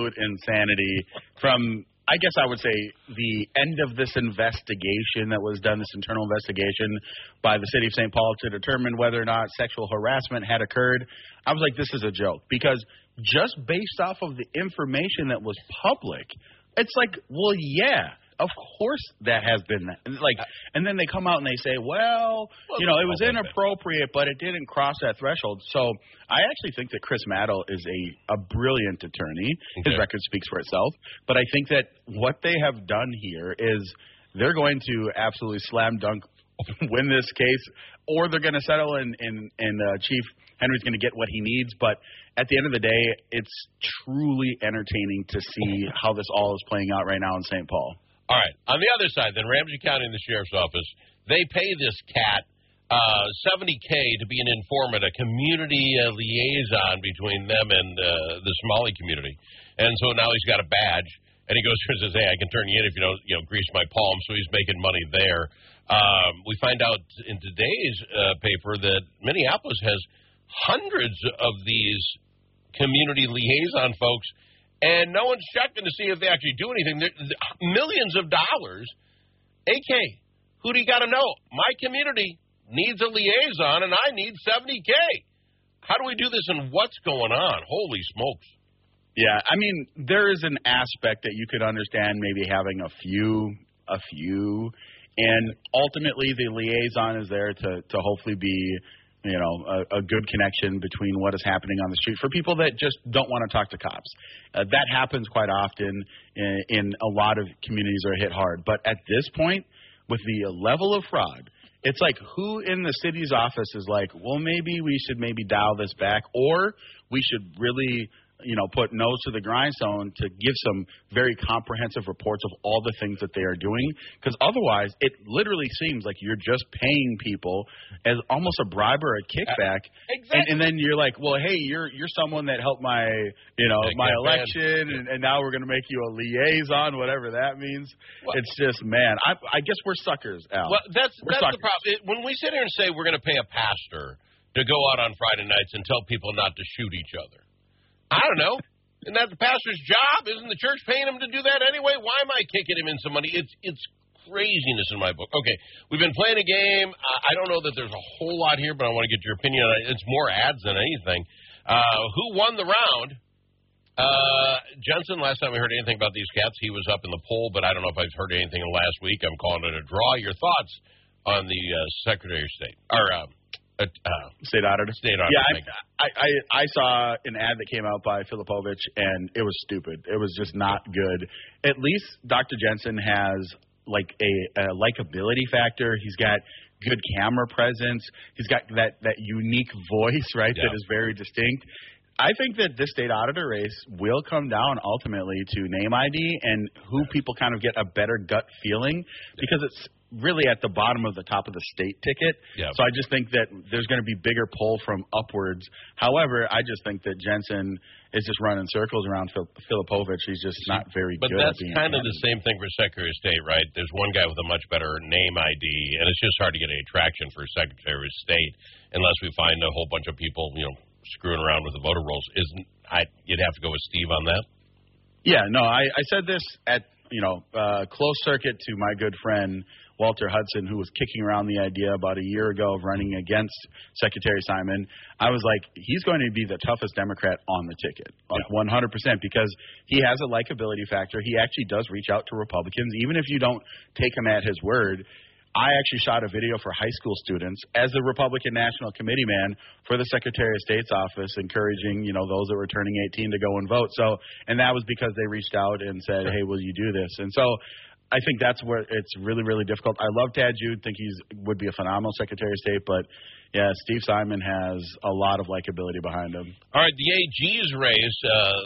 absolute insanity from, I guess I would say, the end of this investigation that was done, this internal investigation by the city of St. Paul to determine whether or not sexual harassment had occurred. I was like, this is a joke, because just based off of the information that was public, it's like, well, yeah, of course that has been like, and then they come out and they say, well, it was inappropriate, but it didn't cross that threshold. So I actually think that Chris Maddow is a brilliant attorney. Okay. His record speaks for itself. But I think that what they have done here is they're going to absolutely slam dunk win this case, or they're going to settle and Chief Henry's going to get what he needs. But at the end of the day, it's truly entertaining to see how this all is playing out right now in St. Paul. All right. On the other side, then, Ramsey County and the Sheriff's Office, they pay this cat $70K to be an informant, a community liaison between them and the Somali community. And so now he's got a badge, and he goes through and says, hey, I can turn you in if you don't grease my palms. So he's making money there. We find out in today's paper that Minneapolis has hundreds of these community liaison folks, and no one's checking to see if they actually do anything. Millions of dollars. AK, who do you got to know? My community needs a liaison, and I need $70K. How do we do this, and what's going on? Holy smokes. Yeah, I mean, there is an aspect that you could understand maybe having a few, and ultimately the liaison is there to hopefully be a good connection between what is happening on the street for people that just don't want to talk to cops. That happens quite often in a lot of communities that are hit hard. But at this point, with the level of fraud, it's like, who in the city's office is like, well, maybe we should dial this back, or we should really put nose to the grindstone to give some very comprehensive reports of all the things that they are doing. Because otherwise, it literally seems like you're just paying people as almost a bribe or a kickback. Exactly. And then you're like, well, hey, you're someone that helped my my election, and now we're going to make you a liaison, whatever that means. Well, it's just, man, I guess we're suckers, Al. Well, that's the problem. When we sit here and say we're going to pay a pastor to go out on Friday nights and tell people not to shoot each other, I don't know. Isn't that the pastor's job? Isn't the church paying him to do that anyway? Why am I kicking him in some money? It's craziness in my book. Okay, we've been playing a game. I don't know that there's a whole lot here, but I want to get your opinion on it. It's more ads than anything. Who won the round? Jensen, last time we heard anything about these cats, he was up in the poll, but I don't know if I've heard anything last week. I'm calling it a draw. Your thoughts on the Secretary of State? State Auditor. Yeah, I saw an ad that came out by Filipovich, and it was stupid. It was just not good. At least Dr. Jensen has like a likability factor. He's got good camera presence. He's got that unique voice, right, that is very distinct. I think that this state auditor race will come down ultimately to name ID and who people kind of get a better gut feeling, because it's really at the bottom of the top of the state ticket. Yep. So I just think that there's going to be bigger pull from upwards. However, I just think that Jensen is just running circles around Filipovich. He's just not very good at being. But that's kind of the same thing for Secretary of State, right? There's one guy with a much better name ID, and it's just hard to get any traction for Secretary of State unless we find a whole bunch of people, screwing around with the voter rolls. You'd have to go with Steve on that? Yeah, no, I said this at, close circuit to my good friend Walter Hudson, who was kicking around the idea about a year ago of running against Secretary Simon. I was like, he's going to be the toughest Democrat on the ticket, 100%, because he has a likability factor. He actually does reach out to Republicans, even if you don't take him at his word. I actually shot a video for high school students as the Republican National Committee man for the Secretary of State's office, encouraging, those that were turning 18 to go and vote. So, and that was because they reached out and said, hey, will you do this? And so I think that's where it's really, really difficult. I love Tad Jude, think would be a phenomenal Secretary of State, but yeah, Steve Simon has a lot of likability behind him. All right, the AG's race,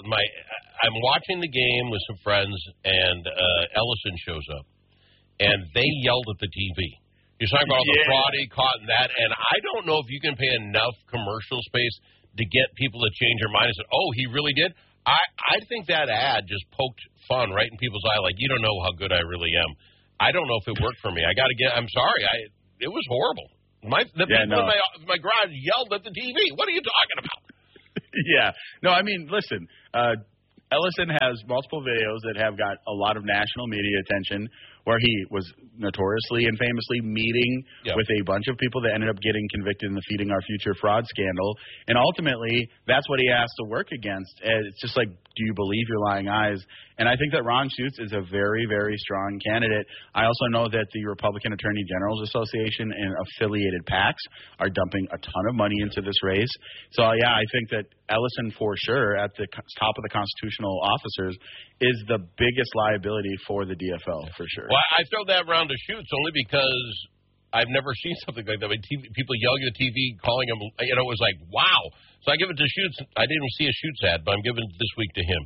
I'm watching the game with some friends, and Ellison shows up. And they yelled at the TV. You're talking about all the fraud he caught in that, and I don't know if you can pay enough commercial space to get people to change their mind and say, oh, he really did? I think that ad just poked fun right in people's eye, like, you don't know how good I really am. I don't know if it worked for me. I'm sorry. It was horrible. The people in my garage yelled at the TV. What are you talking about? Yeah. No, I mean, listen, Ellison has multiple videos that have got a lot of national media attention where he was notoriously and famously meeting with a bunch of people that ended up getting convicted in the Feeding Our Future fraud scandal. And ultimately, that's what he has to work against. And it's just like, do you believe your lying eyes? And I think that Ron Schutz is a very, very strong candidate. I also know that the Republican Attorney General's Association and affiliated PACs are dumping a ton of money into this race. So, yeah, I think that Ellison, for sure, at the top of the constitutional officers, is the biggest liability for the DFL, for sure. Well, I throw that around to Schutz only because I've never seen something like that. I mean, people yelling at the TV, calling him, it was like, wow. So I give it to Schutz. I didn't even see a Schutz ad, but I'm giving it this week to him.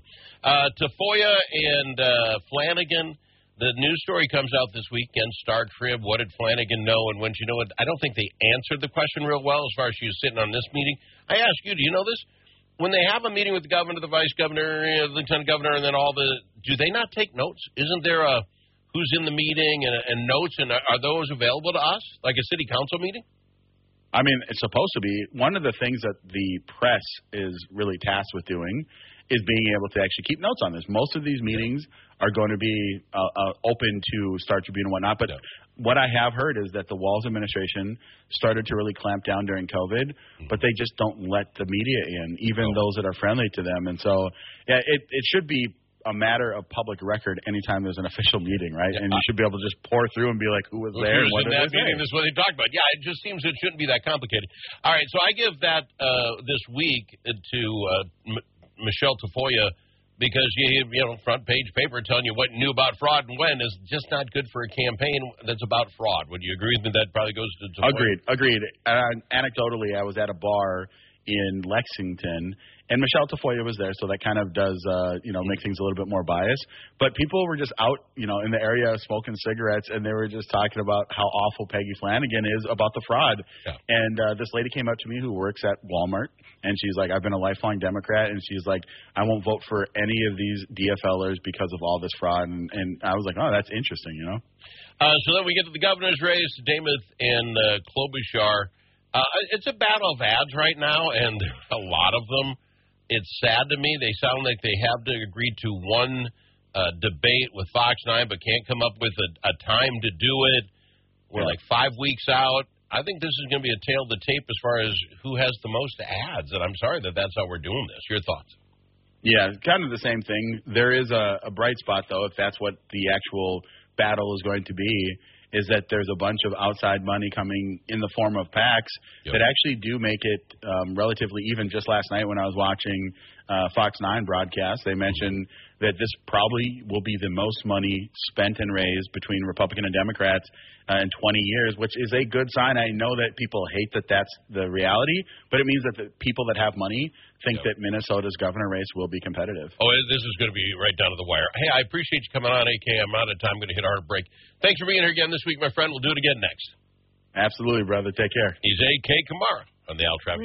Tafoya and Flanagan, the news story comes out this weekend, Star Trib. What did Flanagan know and when she know it? I don't think they answered the question real well as far as she was sitting on this meeting. I ask you, do you know this? When they have a meeting with the governor, the vice governor, the lieutenant governor, and then do they not take notes? Isn't there a who's in the meeting and notes, and are those available to us, like a city council meeting? I mean, it's supposed to be. One of the things that the press is really tasked with doing is being able to actually keep notes on this. Most of these meetings are going to be open to Star Tribune and whatnot, but what I have heard is that the Walz administration started to really clamp down during COVID, but they just don't let the media in, even those that are friendly to them. And so, yeah, it should be a matter of public record anytime there's an official meeting, right? And you should be able to just pour through and be like, who was there? Who's in that meeting? This is what they talked about. Yeah, it just seems it shouldn't be that complicated. All right, so I give that this week to Michelle Tafoya because, front page paper telling you what you knew about fraud and when is just not good for a campaign that's about fraud. Would you agree that probably goes to Tafoya? Agreed. Anecdotally, I was at a bar in Lexington, and Michelle Tafoya was there, so that kind of does, make things a little bit more biased. But people were just out, in the area smoking cigarettes, and they were just talking about how awful Peggy Flanagan is about the fraud. Yeah. And this lady came up to me who works at Walmart, and she's like, I've been a lifelong Democrat, and she's like, I won't vote for any of these DFLers because of all this fraud. And I was like, oh, that's interesting, So then we get to the governor's race, Demuth and Klobuchar. It's a battle of ads right now, and a lot of them. It's sad to me. They sound like they have to agree to one debate with Fox 9, but can't come up with a time to do it. We're like 5 weeks out. I think this is going to be a tale of the tape as far as who has the most ads, and I'm sorry that's how we're doing this. Your thoughts? Yeah, kind of the same thing. There is a bright spot, though, if that's what the actual battle is going to be, is that there's a bunch of outside money coming in the form of PACs that actually do make it relatively even. Just last night when I was watching Fox 9 broadcast, they mentioned that this probably will be the most money spent and raised between Republican and Democrats in 20 years, which is a good sign. I know that people hate that that's the reality, but it means that the people that have money think that Minnesota's governor race will be competitive. Oh, this is going to be right down to the wire. Hey, I appreciate you coming on, AK. I'm out of time. I'm going to hit a hard break. Thanks for being here again this week, my friend. We'll do it again next. Absolutely, brother. Take care. He's AK Kamara on the Al Travis.